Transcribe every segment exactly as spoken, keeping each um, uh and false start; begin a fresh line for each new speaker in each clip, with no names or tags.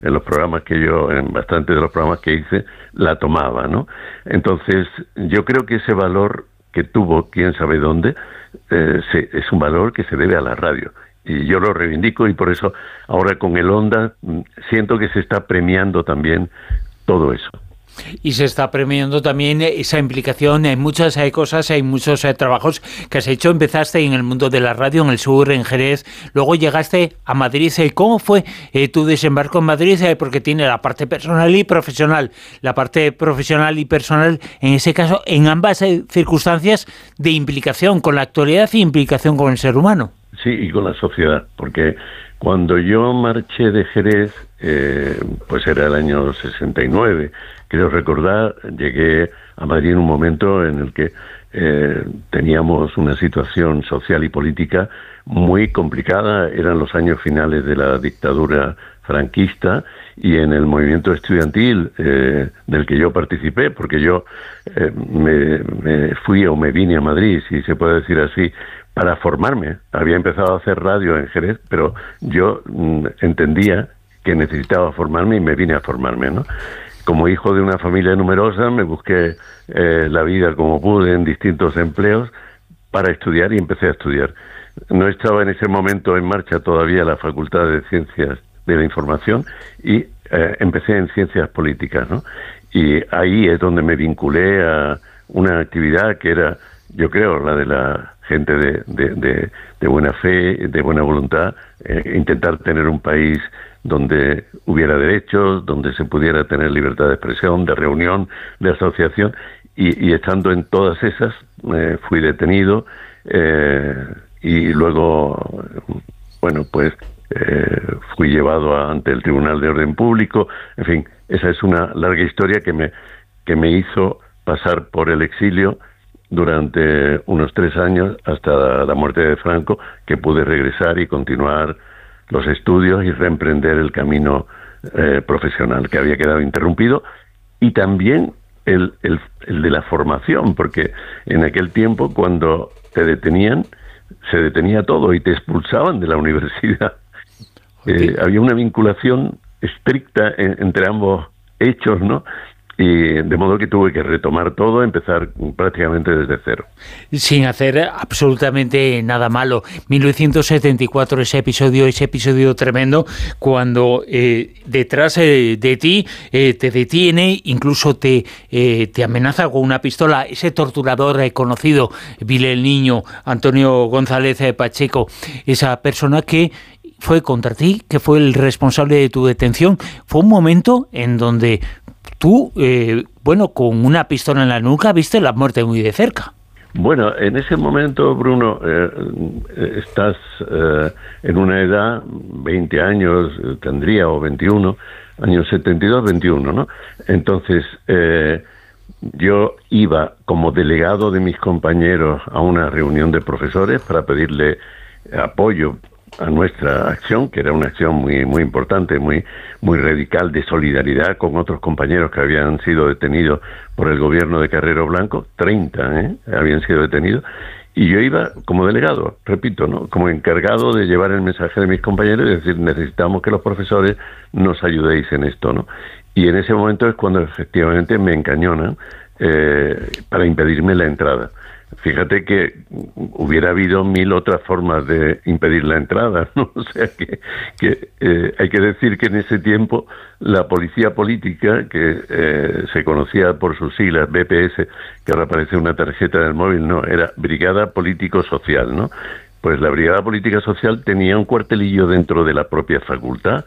en los programas que yo, en bastantes de los programas que hice, la tomaba, ¿no? Entonces, yo creo que ese valor que tuvo, quién sabe dónde, eh, se, es un valor que se debe a la radio. Y yo lo reivindico, y por eso ahora con el Onda siento que se está premiando también todo eso.
Y se está premiando también esa implicación en muchas eh, cosas, en muchos eh, trabajos que has hecho. Empezaste en el mundo de la radio, en el sur, en Jerez, luego llegaste a Madrid. ¿Cómo fue eh, tu desembarco en Madrid? Eh, porque tiene la parte personal y profesional. La parte profesional y personal, en ese caso, en ambas eh, circunstancias de implicación con la actualidad y implicación con el ser humano.
Sí, y con la sociedad, porque cuando yo marché de Jerez, eh, pues era el año sesenta y nueve, creo recordar, llegué a Madrid en un momento en el que eh, teníamos una situación social y política muy complicada, eran los años finales de la dictadura franquista, y en el movimiento estudiantil eh, del que yo participé, porque yo eh, me, me fui o me vine a Madrid, si se puede decir así, para formarme. Había empezado a hacer radio en Jerez, pero yo mm, entendía que necesitaba formarme y me vine a formarme, ¿no? Como hijo de una familia numerosa, me busqué eh, la vida como pude en distintos empleos para estudiar, y empecé a estudiar. No estaba en ese momento en marcha todavía la Facultad de Ciencias de la Información, y eh, empecé en Ciencias Políticas, ¿no? Y ahí es donde me vinculé a una actividad que era, yo creo, la de la gente de, de, de, de buena fe, de buena voluntad, eh, intentar tener un país donde hubiera derechos, donde se pudiera tener libertad de expresión, de reunión, de asociación, y, y estando en todas esas, eh, fui detenido, eh, y luego, bueno, pues eh, fui llevado a, ante el Tribunal de Orden Público. En fin, esa es una larga historia que me, que me hizo pasar por el exilio durante unos tres años hasta la muerte de Franco, que pude regresar y continuar los estudios y reemprender el camino eh, profesional que había quedado interrumpido, y también el, el, el de la formación, porque en aquel tiempo, cuando te detenían, se detenía todo y te expulsaban de la universidad. Eh, había una vinculación estricta en, entre ambos hechos, ¿no? Y de modo que tuve que retomar todo, empezar prácticamente desde cero.
Sin hacer absolutamente nada malo. mil novecientos setenta y cuatro, ese episodio, ese episodio tremendo, cuando eh, detrás eh, de ti eh, te detiene, incluso te, eh, te amenaza con una pistola, ese torturador eh, conocido, Vile el Niño, Antonio González eh, Pacheco, esa persona que fue contra ti, que fue el responsable de tu detención. Fue un momento en donde tú, eh, bueno, con una pistola en la nuca, viste la muerte muy de cerca.
Bueno, en ese momento, Bruno, eh, estás eh, en una edad, veinte años tendría, o veintiuno, años setenta y dos, veintiuno, ¿no? Entonces, eh, yo iba como delegado de mis compañeros a una reunión de profesores para pedirle apoyo a nuestra acción, que era una acción muy muy importante, muy muy radical, de solidaridad con otros compañeros que habían sido detenidos por el gobierno de Carrero Blanco. treinta ¿eh? habían sido detenidos, y yo iba como delegado, repito, ¿no? Como encargado de llevar el mensaje de mis compañeros y decir, necesitamos que los profesores nos ayudéis en esto, ¿no? Y en ese momento es cuando efectivamente me encañonan eh, para impedirme la entrada. Fíjate que hubiera habido mil otras formas de impedir la entrada, ¿no? O sea que, que eh, hay que decir que en ese tiempo la policía política, que eh, se conocía por sus siglas B P S, que ahora aparece una tarjeta del móvil, no, era Brigada Político Social, ¿no? Pues la Brigada Política Social tenía un cuartelillo dentro de la propia facultad,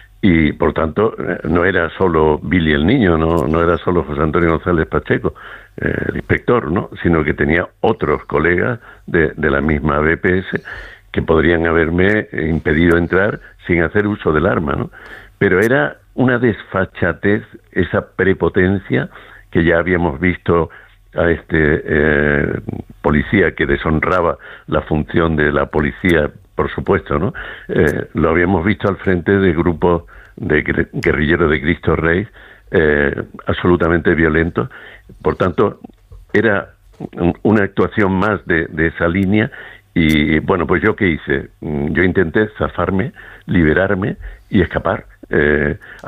y por tanto no era solo Billy el Niño, no, no era solo José Antonio González Pacheco, eh, el inspector, ¿no? Sino que tenía otros colegas de, de la misma B P S que podrían haberme impedido entrar sin hacer uso del arma, ¿no? Pero era una desfachatez, esa prepotencia que ya habíamos visto a este eh, policía que deshonraba la función de la policía, por supuesto, ¿no? Eh, lo habíamos visto al frente de grupos de guerrilleros de Cristo Rey, eh, absolutamente violentos. Por tanto, era una actuación más de, de esa línea. Y bueno, pues yo qué hice, yo intenté zafarme, liberarme y escapar. eh,